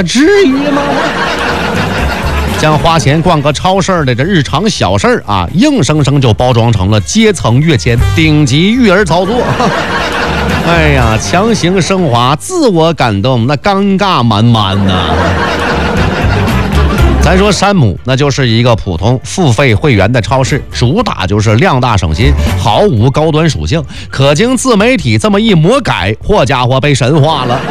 至于吗？将花钱逛个超市的这日常小事啊，硬生生就包装成了阶层跃迁、顶级育儿操作。哎呀，强行升华，自我感动，那尴尬满满呐。咱说山姆，那就是一个普通付费会员的超市，主打就是量大省心，毫无高端属性。可经自媒体这么一魔改，嚯家伙被神化了。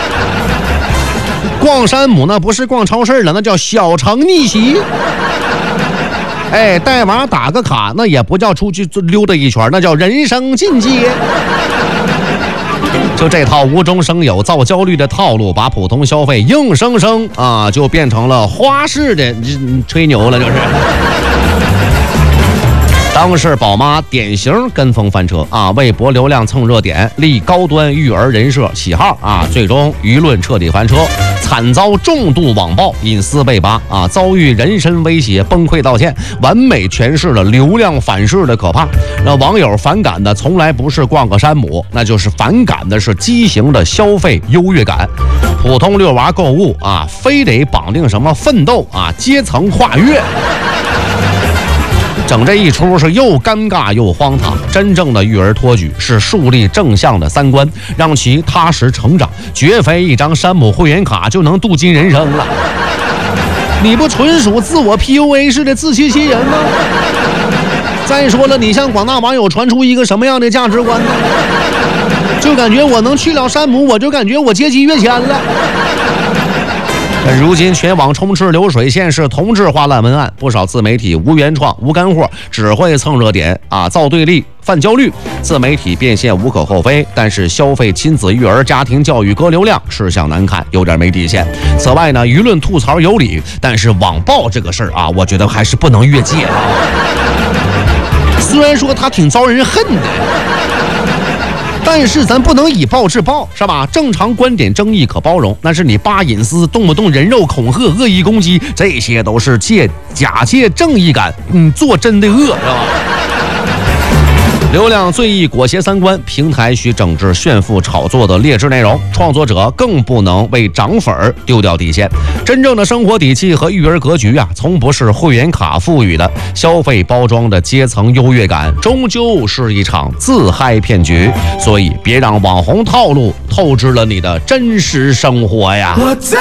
逛山姆那不是逛超市了，那叫小城逆袭。哎，带娃打个卡，那也不叫出去溜达一圈，那叫人生进阶。就这套无中生有、造焦虑的套路，把普通消费硬生生啊就变成了花式的吹牛了，就是。当事宝妈典型跟风翻车啊，为博流量蹭热点，立高端育儿人设喜号啊，最终舆论彻底翻车，惨遭重度网暴，隐私被扒啊，遭遇人身威胁，崩溃道歉，完美诠释了流量反噬的可怕。那网友反感的从来不是逛个山姆，那就是反感的是畸形的消费优越感。普通遛娃购物啊，非得绑定什么奋斗啊，阶层跨越。整这一出是又尴尬又荒唐。真正的育儿托举是树立正向的三观，让其踏实成长，绝非一张山姆会员卡就能镀金人生了。你不纯属自我 PUA 式的自欺欺人吗？再说了，你向广大网友传出一个什么样的价值观呢？就感觉我能去了山姆，我就感觉我阶级跃迁了。如今全网充斥流水线是同质化烂文案，不少自媒体无原创无干货，只会蹭热点啊，造对立犯焦虑。自媒体变现无可厚非，但是消费亲子育儿家庭教育割流量，吃相难看，有点没底线。此外呢，舆论吐槽有理，但是网暴这个事儿啊，我觉得还是不能越界啊。虽然说他挺招人恨的，但是咱不能以暴制暴，是吧？正常观点争议可包容，但是你扒隐私，动不动人肉恐吓、恶意攻击，这些都是假借正义感，做真的恶，是吧？流量最易裹挟三观，平台需整治炫富炒作的劣质内容，创作者更不能为涨粉丢掉底线。真正的生活底气和育儿格局啊，从不是会员卡赋予的，消费包装的阶层优越感，终究是一场自嗨骗局。所以别让网红套路透支了你的真实生活呀！我在